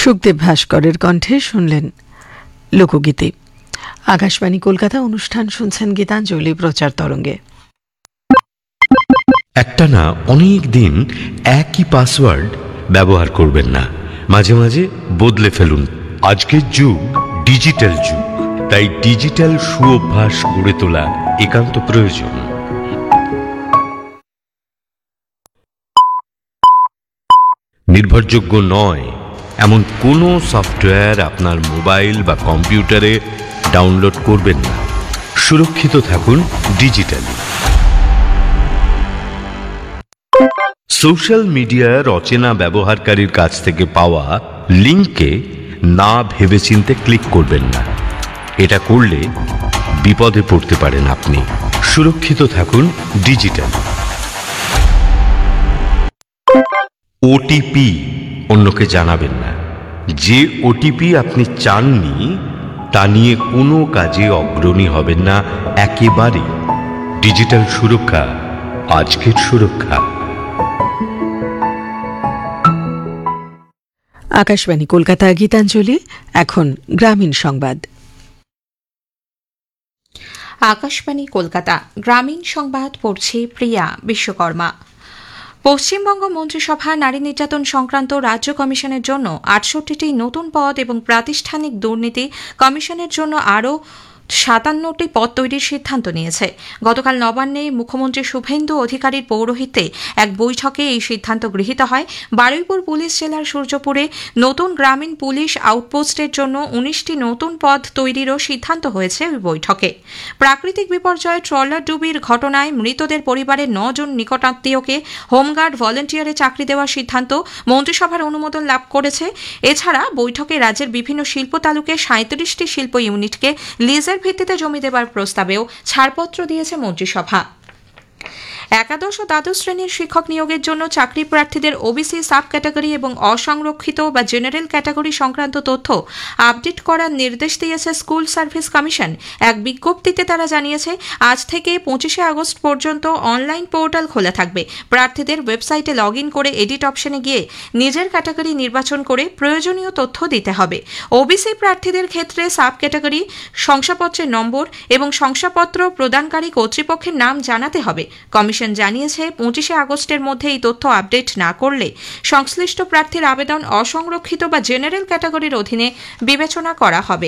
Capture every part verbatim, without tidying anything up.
সুখদেব ভাস্করের কণ্ঠে শুনলেন লোকগীতি। আকাশবাণী কলকাতা অনুষ্ঠান শুনছেন গীতাঞ্জলি প্রচার তরঙ্গে। একটা না অনেক দিন একই পাসওয়ার্ড ব্যবহার করবেন না, মাঝে মাঝে বদলে ফেলুন। আজকের যুগ ডিজিটাল যুগ, তাই ডিজিটাল সুঅভ্যাস গড়ে তোলা একান্ত প্রয়োজন। নির্ভরযোগ্য নয় এমন কোনো সফটওয়্যার আপনার মোবাইল বা কম্পিউটারে ডাউনলোড করবেন না। সুরক্ষিত থাকুন ডিজিটালি। সোশ্যাল মিডিয়ার অচেনা ব্যবহারকারীর কাছ থেকে পাওয়া লিঙ্কে না ভেবেচিন্তে ক্লিক করবেন না। এটা করলে বিপদে পড়তে পারেন আপনি। সুরক্ষিত থাকুন ডিজিটালি। ওটিপি অন্যকে জানাবেন না। যে ওটিপি আপনি চাননি তা নিয়ে কোনো কাজে অগ্রণী হবেন না একেবারে। ডিজিটাল সুরক্ষা আজকের সুরক্ষা। আকাশবাণী কলকাতা গীতাঞ্জলি, এখন গ্রামীণ সংবাদ। আকাশবাণী কলকাতা গ্রামীণ সংবাদ পড়ছি প্রিয়া বিশ্বকর্মা। পশ্চিমবঙ্গ মন্ত্রিসভা নারী নির্যাতন সংক্রান্ত রাজ্য কমিশনের জন্য আটষট্টিটি নতুন পদ এবং প্রাতিষ্ঠানিক দুর্নীতি কমিশনের জন্য আরও সাতান্নটি পদ তৈরির সিদ্ধান্ত নিয়েছে। গতকাল নবান্নে মুখ্যমন্ত্রী শুভেন্দু অধিকারীর পৌরোহিত্যে এক বৈঠকে এই সিদ্ধান্ত গৃহীত হয়। বারুইপুর পুলিশ জেলার সূর্যপুরে নতুন গ্রামীণ পুলিশ আউটপোস্টের জন্য উনিশটি নতুন পদ তৈরিরও সিদ্ধান্ত হয়েছে ওই বৈঠকে। প্রাকৃতিক বিপর্যয়ে ট্রলার ডুবির ঘটনায় মৃতদের পরিবারের নজন নিকটাত্মীয়কে হোমগার্ড ভলেন্টিয়ারে চাকরি দেওয়ার সিদ্ধান্ত মন্ত্রিসভার অনুমোদন লাভ করেছে। এছাড়া বৈঠকে রাজ্যের বিভিন্ন শিল্প তালুকে সাঁত্রিশটি শিল্প ইউনিটকে লিজে ভিত্তিতে জমি দেবার প্রস্তাবেও ছাড়পত্র দিয়েছে মন্ত্রিসভা। একাদশ ও দ্বাদশ শ্রেণীর শিক্ষক নিয়োগের জন্য চাকরি প্রার্থীদের ওবিসি সাব ক্যাটাগরি এবং অসংরক্ষিত বা জেনারেল ক্যাটাগরি সংক্রান্ত তথ্য আপডেট করার নির্দেশ দিয়েছে স্কুল সার্ভিস কমিশন। এক বিজ্ঞপ্তিতে তারা জানিয়েছে, আজ থেকে পঁচিশে আগস্ট পর্যন্ত অনলাইন পোর্টাল খোলা থাকবে। প্রার্থীদের ওয়েবসাইটে লগ ইন করে এডিট অপশনে গিয়ে নিজের ক্যাটাগরি নির্বাচন করে প্রয়োজনীয় তথ্য দিতে হবে। ওবিসি প্রার্থীদের ক্ষেত্রে সাব ক্যাটাগরি, শংসাপত্রের নম্বর এবং শংসাপত্র প্রদানকারী কর্তৃপক্ষের নাম জানাতে হবে। কমিশন জানিয়েছে, পঁচিশে আগস্টের মধ্যে এই তথ্য আপডেট না করলে সংশ্লিষ্ট প্রার্থীর আবেদন অসংরক্ষিত বা জেনারেল ক্যাটাগরির অধীনে বিবেচনা করা হবে।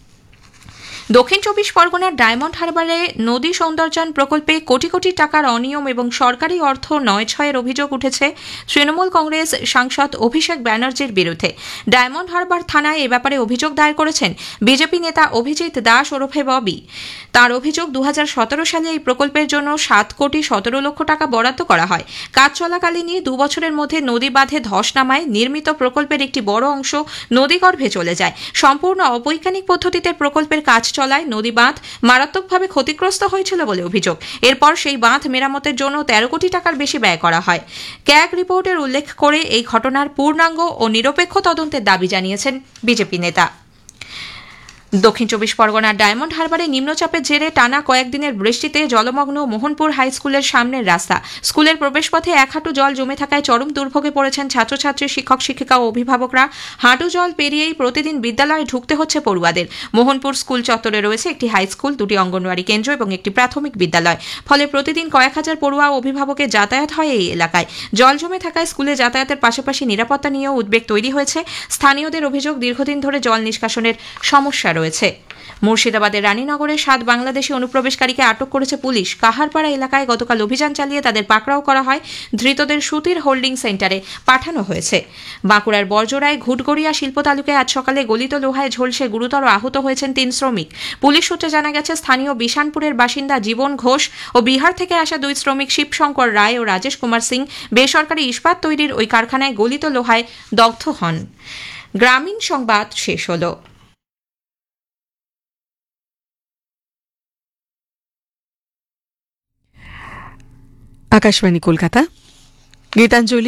দক্ষিণ চব্বিশ পরগনার ডায়মন্ড হারবারে নদী সৌন্দর্যায়ন প্রকল্পে কোটি কোটি টাকার অনিয়ম এবং সরকারি অর্থ নয় ছয়ের অভিযোগ উঠেছে তৃণমূল কংগ্রেস সাংসদ অভিষেক ব্যানার্জির বিরুদ্ধে। ডায়মন্ড হারবার থানায় এ ব্যাপারে অভিযোগ দায়ের করেছেন বিজেপি নেতা অভিজিৎ দাস ওরফে ববি। তার অভিযোগ, দু হাজার সতেরো সালে এই প্রকল্পের জন্য সাত কোটি সতেরো লক্ষ টাকা বরাদ্দ করা হয়। কাজ চলাকালীনই দু বছরের মধ্যে নদী বাঁধে ধস নামায় নির্মিত প্রকল্পের একটি বড় অংশ নদীগর্ভে চলে যায়। সম্পূর্ণ অবৈজ্ঞানিক পদ্ধতিতে প্রকল্পের কাজ চলায় নদী বাঁধ মারাত্মকভাবে ক্ষতিগ্রস্ত হয়েছিল বলে অভিযোগ। এরপর সেই বাঁধ মেরামতের জন্য তেরো কোটি টাকার বেশি ব্যয় করা হয়। ক্যাগ রিপোর্টের উল্লেখ করে এই ঘটনার পূর্ণাঙ্গ ও নিরপেক্ষ তদন্তের দাবি জানিয়েছেন বিজেপি নেতা। দক্ষিণ চব্বিশ পরগনার ডায়মন্ড হারবারে নিম্নচাপের জেরে টানা কয়েকদিনের বৃষ্টিতে জলমগ্ন মোহনপুর হাই স্কুলের সামনের রাস্তা। স্কুলের প্রবেশপথে এক হাঁটু জল জমে থাকায় চরম দুর্ভোগে পড়েছেন ছাত্রছাত্রী, শিক্ষক শিক্ষিকা ও অভিভাবকরা। হাঁটু জল পেরিয়েই প্রতিদিন বিদ্যালয়ে ঢুকতে হচ্ছে পড়ুয়াদের। মোহনপুর স্কুল চত্বরে রয়েছে একটি হাই স্কুল, দুটি অঙ্গনওয়াড়ি কেন্দ্র এবং একটি প্রাথমিক বিদ্যালয়। ফলে প্রতিদিন কয়েক হাজার পড়ুয়া ও অভিভাবকের যাতায়াত হয় এই এলাকায়। জল জমে থাকায় স্কুলে যাতায়াতের পাশাপাশি নিরাপত্তা নিয়েও উদ্বেগ তৈরি হয়েছে। স্থানীয়দের অভিযোগ, দীর্ঘদিন ধরে জল নিষ্কাশনের সমস্যা রয়েছে। মুর্শিদাবাদের রানীনগরে সাত বাংলাদেশি অনুপ্রবেশকারীকে আটক করেছে পুলিশ। কাহারপাড়া এলাকায় গতকাল অভিযান চালিয়ে তাদের পাকড়াও করা হয়। ধৃতদের সুতির হোল্ডিং সেন্টারে পাঠানো হয়েছে। বাঁকুড়ার বরজোড়ায় ঘুটগড়িয়া শিল্প তালুকায় আজ সকালে গলিত লোহায় ঝলসে গুরুতর আহত হয়েছেন তিন শ্রমিক। পুলিশ সূত্রে জানা গেছে, স্থানীয় বিশানপুরের বাসিন্দা জীবন ঘোষ ও বিহার থেকে আসা দুই শ্রমিক শিবশঙ্কর রায় ও রাজেশ কুমার সিং বেসরকারি ইস্পাত তৈরির ওই কারখানায় গলিত লোহায় দগ্ধ হন। গ্রামীণ সংবাদ শেষ হল। আকাশবাণী কলকাতা গীতাঞ্জলি।